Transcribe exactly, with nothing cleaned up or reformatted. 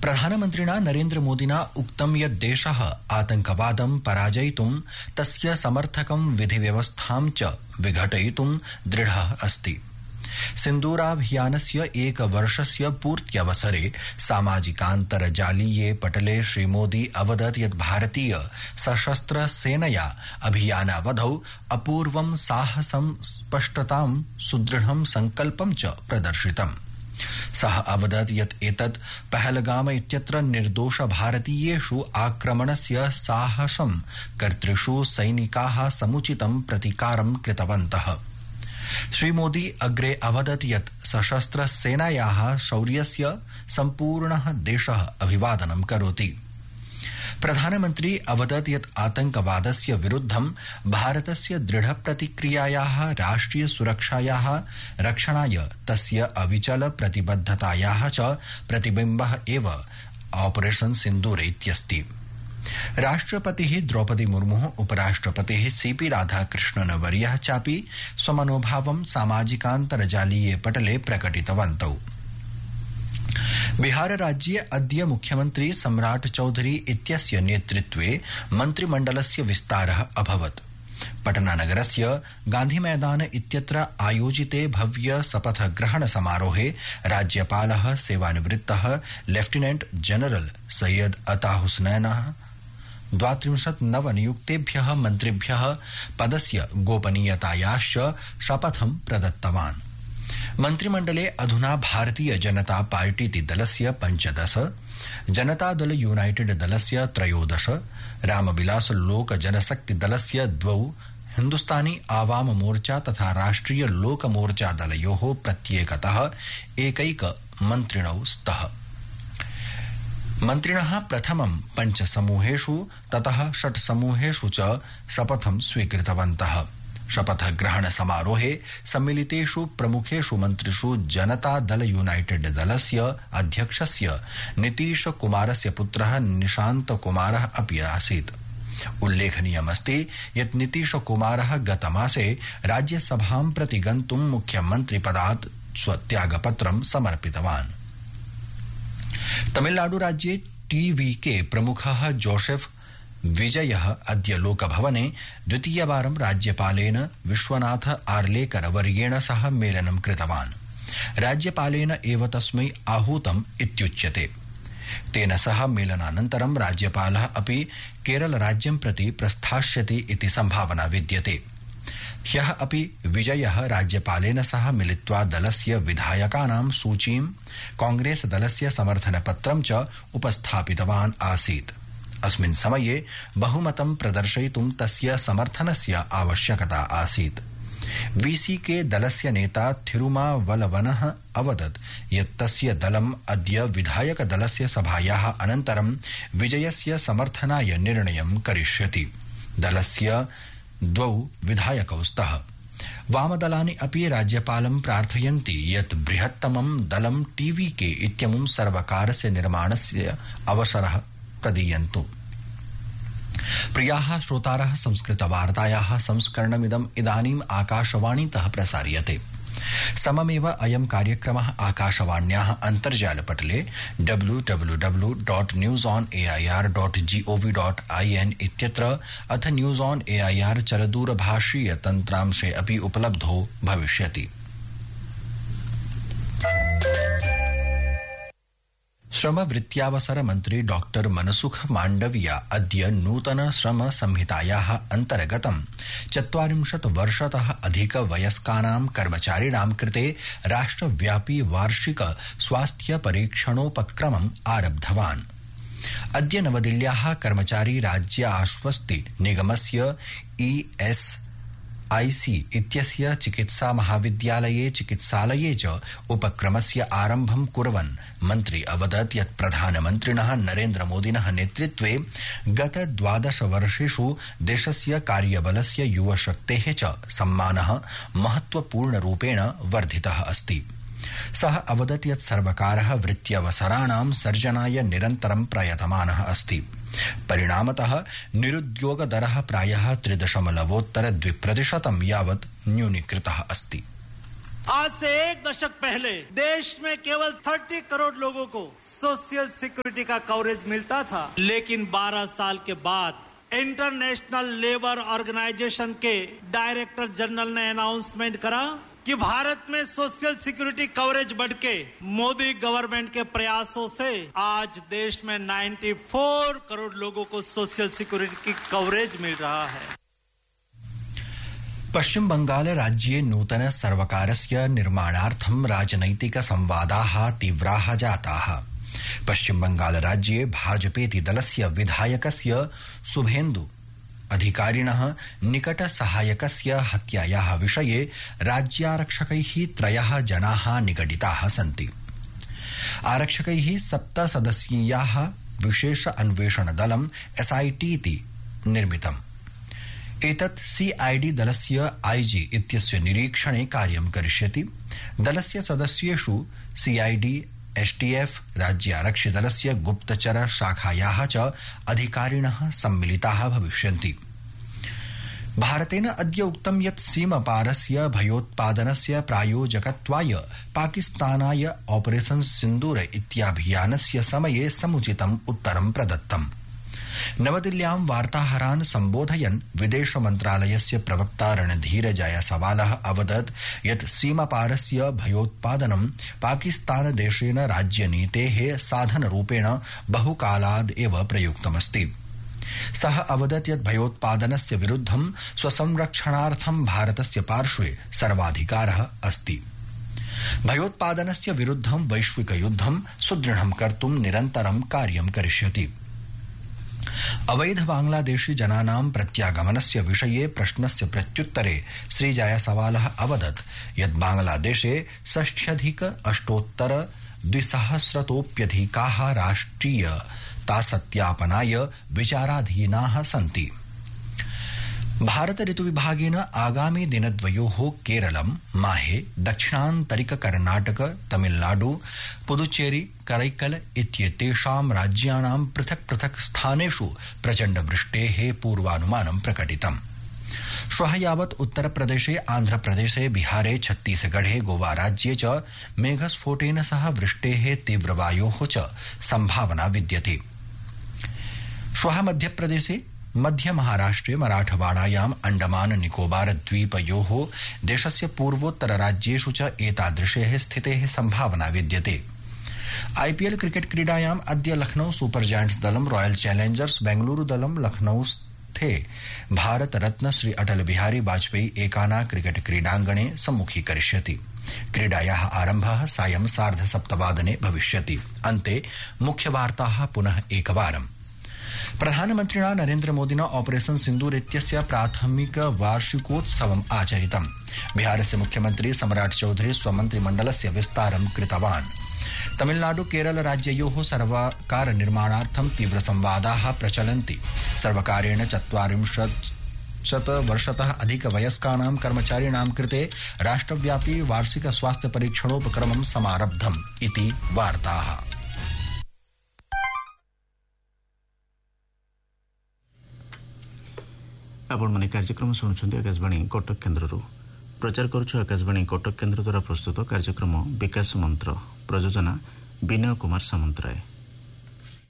प्रधानमन्त्रिणा नरेन्द्र मोदिना उक्तं यत् देशः आतंकवादं पराजयितुं तस्य समर्थकं विधिव्यवस्थां च विघटयितुं दृढः अस्ति। सिन्दूराभियानस्य एकवर्षस्य पूर्त्यवसरे सामाजिकान्तर्जालीये पटले श्रीमोदी अवदत् यत् भारतीय सशस्त्र सेनया अभियानावधौ अपूर्वं साहसं स्पष्टतां सुदृढं संकल्पं च प्रदर्शितम्। सः अवदत् यत् एतत् पहलगाम इत्यत्र निर्दोष भारतीयेषु आक्रमणस्य साहसं कर्तृषु सैनिकाः समुचितं प्रतिकारं कृतवन्तः। श्रीमोदी अग्रे अवदत् यत् सशस्त्र सेनायाः शौर्यस्य सम्पूर्णः देशः अभिवादनं करोति। प्रधानमन्त्री अवदत् यत् आतंकवादस्य विरुद्धं भारतस्य दृढ प्रतिक्रियायाः राष्ट्रिय सुरक्षायाः रक्षणाय तस्य अविचल प्रतिबद्धतायाः च प्रतिबिम्बः एव ऑपरेशन सिन्दूर इत्यस्ति। राष्ट्रपतिः द्रौपदी मुर्मुः उपराष्ट्रपतिः सीपी राधाकृष्णन वर्यः चापि स्वमनोभावं सामाजिकान्तर्जालीये पटले प्रकटितवन्तौ। बिहार राज्ये अद्य मुख्यमन्त्री सम्राट चौधरी इत्यस्य नेतृत्वे मन्त्रिमण्डलस्य विस्तारः अभवत्। पटनानगरस्य गान्धीमैदान इत्यत्र आयोजिते भव्य शपथग्रहण समारोहे राज्यपालः सेवानिवृत्तः लेफ्टिनेंट जनरल सैयद अता हुसैनः द्वात्रिंशत् नवनियुक्तेभ्यः मन्त्रिभ्यः पदस्य गोपनीयतायाश्च शपथं प्रदत्तवान्। मन्त्रिमण्डले अधुना भारतीय जनता पार्टीति दलस्य पञ्चदश, जनतादल यूनाइटेड दलस्य त्रयोदश, रामविलास लोक जनशक्ति दलस्य द्वौ, हिन्दुस्तानी आवाम मोर्चा तथा राष्ट्रिय लोक मोर्चा दलयोः प्रत्येकतः एकैक मन्त्रिणौ स्तः। मन्त्रिणः प्रथमं पञ्च समूहेषु ततः षट् समूहेषु च शपथं स्वीकृतवन्तः। शपथग्रहण समारोहे सम्मिलितेषु प्रमुखेषु मन्त्रिषु जनता दल यूनाइटेड दलस्य अध्यक्षस्य नीतीश कुमारस्य पुत्रः निशान्त कुमारः अपि आसीत्। उल्लेखनीयमस्ति यत् नीतीश कुमारः गतमासे राज्यसभां प्रति गन्तुं मुख्यमन्त्रिपदात् स्वत्यागपत्रं समर्पितवान्। तमिलनाडु राज्ये टीवीके प्रमुखः जोसेफ विजयः अद्य लोकभवने द्वितीयवारं राज्यपालेन विश्वनाथ आर्लेकर वर्येण सह मेलनं कृतवान्। राज्यपालेन एव तस्मै आहूतम् इत्युच्यते। तेन सह मेलनानन्तरं राज्यपालः अपि केरल राज्यं प्रति प्रस्थास्यति इति सम्भावना विद्यते। ह्यः अपि विजयः राज्यपालेन सह मिलित्वा दलस्य विधायकानां सूचीं कांग्रेस दलस्य समर्थनपत्रं च उपस्थापितवान् आसीत्। अस्मिन् समये बहुमतं प्रदर्शयितुं तस्य समर्थनस्य आवश्यकता आसीत्। वीसीके दलस्य नेता थिरुमावलवनः अवदत् यत् तस्य दलम् अद्य विधायक दलस्य सभायाः अनन्तरं विजयस्य समर्थनाय निर्णयं करिष्यति। दलस्य द्वौ विधायकौ स्तः। वामदलानि अपि राज्यपालं प्रार्थयन्ति यत् बृहत्तमं दलं टीवीके इत्यमुं सर्वकारस्य निर्माणस्य अवसरः प्रदीयन्तु। प्रियाः श्रोतारः, संस्कृतवार्तायाः संस्करणमिदम् इदानीम् आकाशवाणीतः प्रसार्यते। सममेव अयं कार्यक्रमः आकाशवाण्याः अन्तर्जालपटले W W W dot news on A I R dot G O V dot I N इत्यत्र अथ news on A I R चलदूरभाषीय तन्त्रांशे अपि उपलब्धो भविष्यति। श्रम वृत्त्यावसर मंत्री डॉक्टर मनसुख मांडविया अद्य नूतन श्रम संहितायाः अन्तर्गतं चत्वारिंशत् वर्षतः अधिक वयस्कानां कर्मचारिणां कृते राष्ट्रव्यापी वार्षिक स्वास्थ्य परीक्षणोपक्रमम् आरब्धवान्। अद्य नवदिल्ल्याः कर्मचारी राज्य आश्वस्ति निगमस्य ई एस आई सी इत्यस्य चिकित्सा महाविद्यालये चिकित्सालये च उपक्रमस्य आरम्भं कुर्वन् मन्त्री अवदत् यत् प्रधानमन्त्रिणः नरेन्द्र मोदिनः नेतृत्वे गत द्वादश वर्षेषु देशस्य कार्यबलस्य युवशक्तेः च सम्मानः महत्वपूर्णरूपेण वर्धितः अस्ति। सः अवदत् यत् सर्वकारः वृत्त्यवसराणां सर्जनाय निरन्तरं प्रयतमानः अस्ति। परिणामतः निरुद्योगदरः प्रायः त्रिदशमलवोत्तर द्विप्रतिशतं यावत् न्यूनीकृतः अस्ति। आज से एक दशक पहले देश में केवल तीस करोड़ लोगों को सोशल सिक्योरिटी का कवरेज मिलता था, लेकिन बारह साल के बाद इंटरनेशनल लेबर ऑर्गेनाइजेशन के डायरेक्टर जनरल ने अनाउंसमेंट करा कि भारत में सोशल सिक्योरिटी कवरेज बढ़ के मोदी गवर्नमेंट के प्रयासों से आज देश में चौरानवे करोड़ लोगों को सोशल सिक्योरिटी की कवरेज मिल रहा है। पश्चिम बंगाल राज्ये नूतन सर्वकारस्य निर्माणार्थं राजनैतिक संवादाः तीव्राः जाताः। पश्चिम बंगाल राज्ये भाजपेति दलस्य विधायकस्य शुभेन्दु अधिकारिणः निकट सहायकस्य हत्यायाः विषये राज्यारक्षकैः त्रयः जनाः निगडिताः सन्ति। आरक्षकैः सप्त सदस्यीयाः विशेष अन्वेषण दलं एस आई टी इति निर्मितम्। एतत् सी आई डी दलस्य आई जी इत्यस्य निरीक्षणे कार्यं करिष्यति। दलस्य सदस्येषु सी I D S T F राज्यारक्षिदलस्य गुप्तचर शाखायाः च अधिकारिणः सम्मिलिताः भविष्यन्ति। भारतेन अद्य उक्तं यत् सीमापारस्य भयोत्पादनस्य प्रायोजकत्वाय पाकिस्तानाय ऑपरेशन सिन्दूर इत्याभियानस्य समये समुचितम् उत्तरं प्रदत्तम्। नवदिल्ल्यां वार्ताहरान् सम्बोधयन् विदेश मन्त्रालयस्य प्रवक्ता रणधीर जयसवालः अवदत् यत् सीमापारस्य भयोत्पादनं पाकिस्तान देशेन राज्यनीतेः साधनरूपेण बहुकालाद् एव प्रयुक्तमस्ति। सः अवदत् यत् भयोत्पादनस्य विरुद्धं स्वसंरक्षणार्थं भारतस्य पार्श्वे सर्वाधिकारः अस्ति। भयोत्पादनस्य विरुद्धं वैश्विकयुद्धं सुदृढं कर्तुं निरन्तरं कार्यं करिष्यति। अवैध बांग्लादेशी जनानां प्रत्यागमनस्य विषये प्रश्नस्य प्रत्युत्तरे श्री जयसवालः अवदत् यत् बांग्लादेशे षष्ठ्यधिक अष्टोत्तर द्विसहस्रतोऽप्यधिकाः राष्ट्रियतासत्यापनाय विचाराधीनाः सन्ति। भारत ऋतुविभागेन आगामी दिनद्वयोः केरलं, माहे, दक्षिणान्तरिक कर्नाटक, तमिलनाडु, पुदुचेरी, करैकल इत्येतेषां राज्यानां पृथक् पृथक् स्थानेषु प्रचण्डवृष्टेः पूर्वानुमानं प्रकटितम्। श्वः यावत् उत्तरप्रदेशे, आन्ध्रप्रदेशे, बिहारे, छत्तीसगढ़े, गोवा राज्ये च मेघस्फोटेन सह वृष्टेः तीव्रवायोः च सम्भावना विद्यते। श्वः मध्यप्रदेशे, मध्य महाराष्ट्रे, मराठवाड़ायाम्, अंडमान निकोबार द्वीपयोः देशस्य पूर्वोत्तर राज्येषु च एतादृशेः स्थितेः सम्भावना विद्यते। आईपीएल क्रिकेट क्रीडायाम् अद्य लखनऊ सुपर जायंट्स दलं रॉयल चैलेंजर्स बेंगलुरु दलं लखनऊ स्थे भारत रत्न श्री अटल बिहारी वाजपेयी एकाना क्रिकेट क्रीडाङ्गणे सम्मुखीकरिष्यति। क्रीडायाः आरम्भः सायं सार्धसप्तवादने भविष्यति। अन्ते मुख्यवार्ताः पुनः एकवारम्। प्रधानमन्त्रिणा नरेन्द्र मोदिना ऑपरेशन सिन्दूर इत्यस्य प्राथमिक वार्षिकोत्सवम् आचरितम्। बिहारस्य मुख्यमन्त्री सम्राट चौधरी स्वमन्त्रिमण्डलस्य विस्तारं कृतवान्। तमिलनाडु केरल राज्ययोः सर्वकार निर्माणार्थं तीव्र संवादाः प्रचलन्ति। सर्वकारेण चत्वारिंशत् शतवर्षतः अधिकवयस्कानां कर्मचारिणां कृते राष्ट्रव्यापी वार्षिक स्वास्थ्य परीक्षणोपक्रमं समारब्धम् इति वार्ताः। आपण माने कार्यक्रम शुणुछन्ति आकाशवाणी कटक केन्द्ररू। प्रचार करुछु आकाशवाणी कटक केन्द्र द्वारा प्रस्तुत कार्यक्रम विकास मंत्र। प्रयोजना विनय कुमार सामंतराय।